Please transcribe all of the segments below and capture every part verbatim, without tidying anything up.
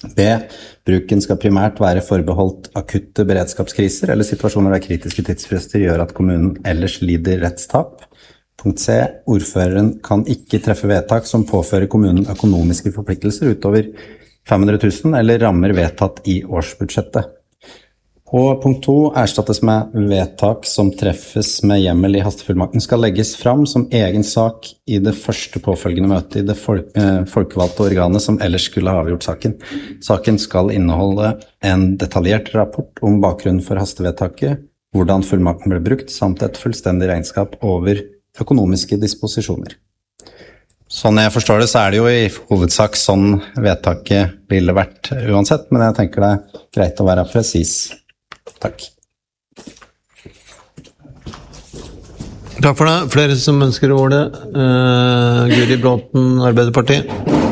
B. Bruken skal primært være forbeholdt akutte beredskapskriser eller situasjoner der kritiske tidsfrister gjør at kommunen ellers lider rettstap. Punkt C. Ordføreren kan ikke treffe vedtak som påfører kommunen økonomiske forpliktelser utover fem hundre tusen eller rammer vedtatt i årsbudsjettet. Og punkt to erstattes med vedtak som treffes med hjemmel i hastefullmakten skal legges fram som egen sak i det første påfølgende møtet i det folk, eh, folkevalgte organet som ellers skulle ha avgjort saken. Saken skal inneholde en detaljert rapport om bakgrunnen for hastevedtaket, hvordan fullmakten ble brukt, samt et fullstendig regnskap over økonomiske disposisjoner. Sånn jeg forstår det, så er det jo i hovedsak sånn vedtaket ville vært uansett, men jeg tenker det er greit å være presis. Takk. Takk for det. Flere som ønsker ordet. Uh, Guri Bråten, Arbeiderpartiet.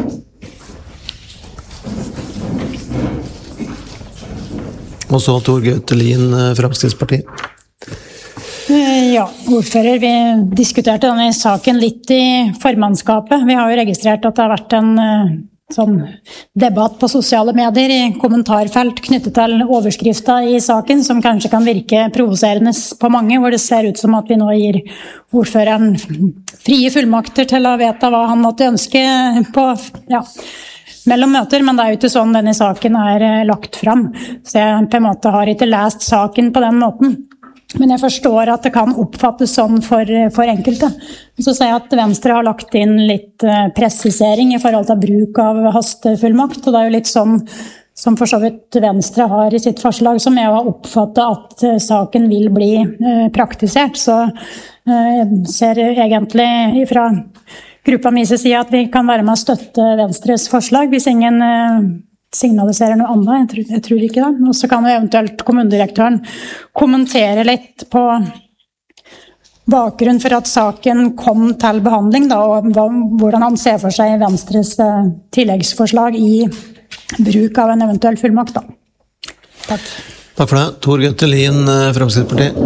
Og så Tor Gautelin, Fremskrittspartiet. Ja, ordfører, vi diskuterte denne saken litt i formannskapet. Vi har jo registrert at det har vært en sånn debatt på sosiale medier i kommentarfelt knyttet til overskrifta i saken, som kanskje kan virke provoserende på mange, hvor det ser ut som at vi nå gir ordføreren frie fullmakter til å vite hva han måtte ønske på, ja, mellom møter, men det er jo ikke sånn denne saken er lagt fram. Så jeg på en måte har ikke lest saken på den måten. Men jeg forstår at det kan oppfattes sånn for, for enkelte. Så sier jeg at Venstre har lagt inn litt presisering i forhold til bruk av hastefullmakt, og det er jo litt sånn som for så vidt Venstre har i sitt forslag, som jeg har oppfattet at saken vil bli praktisert. Så jeg ser egentlig fra gruppa min side at vi kan være med å støtte Venstres forslag, hvis ingen signaliserer noe annet. Jeg tror, jeg tror ikke det. Og så kan jo eventuelt kommunedirektøren kommentere litt på bakgrunn for at saken kom til behandling, da, og hvordan han ser for seg Venstres tilleggsforslag i bruk av en eventuell fullmakt. Da. Takk. Takk for det. Tor Gautelin, Fremskrittspartiet.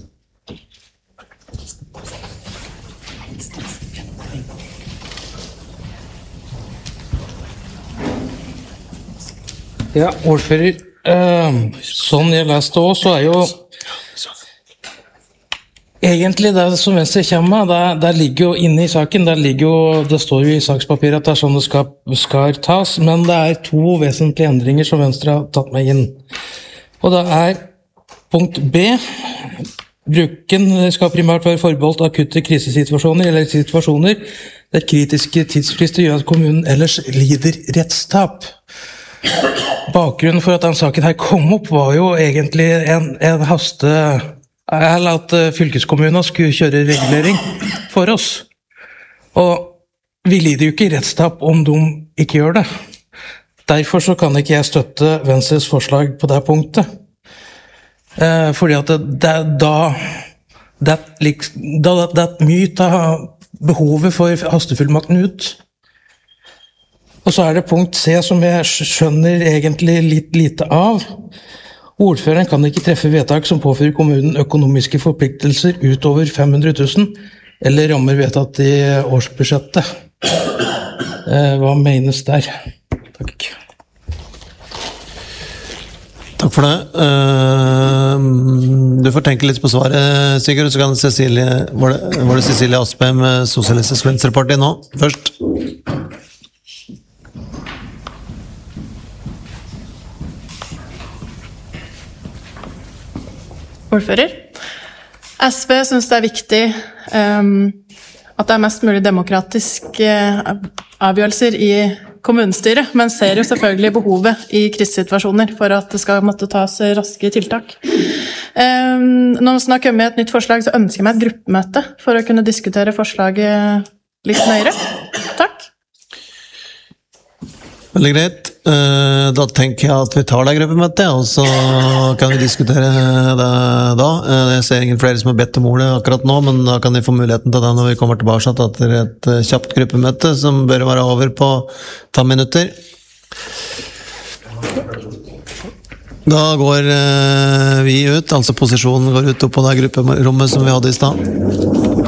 Ja, ordfører, eh, sånn jeg leste også, så er jo egentlig det som Venstre kommer med, det, det ligger jo inne i saken, det, ligger jo, det står jo i sakspapiret at det er sånn det skal, skal tas, men det er to vesentlige endringer som Venstre har tatt med inn. Og det er punkt B, bruken skal primært være forbeholdt akutte krisesituasjoner eller situasjoner der kritiske tidsfrister gjør at kommunen ellers lider rettstap. Bakgrunnen for at den saken her kom opp var jo egentlig en, en haste, eller at fylkeskommunen skulle kjøre regulering for oss. Og vi lider jo ikke rettstap om de ikke gjør det. Derfor så kan ikke jeg støtte Venstres forslag på det punktet. Eh, fordi at det, det, da, det, da det er mye av behovet for hastefullmakten ut. Og så er det punkt C som jeg skjønner egentlig litt lite av. Ordføreren kan ikke treffe vedtak som påfører kommunen økonomiske forpliktelser utover fem hundre tusen, eller rammer vedtatt i årsbudsjettet. Eh, hva menes der? Takk. Takk for det. Uh, du får tenke litt på svaret, Sigurd, så kan Cecilie, var det, var det Cecilie Aspeim, Sosialistisk Venstreparti nå, først? Ordfører. S V synes det er viktig um, at det er mest mulig demokratiske avgjørelser i kommunestyret, men ser jo selvfølgelig behovet i krisesituasjoner for at det skal måtte tas raske tiltak. Um, når vi snakker med et nytt forslag, så ønsker jeg meg et gruppemøte for å kunne diskutere forslaget litt nøyere. Takk. Veldig greit. Da tenker jeg at vi tar det gruppemøtet, og så kan vi diskutere det da. Jeg ser ingen flere som har bedt om ordet akkurat nå, men da kan vi få muligheten til det når vi kommer tilbake etter et kjapt gruppemøte, som bør være over på fem minutter. Da går vi ut, altså posisjonen går ut opp på det grupperommet som vi hadde i sted.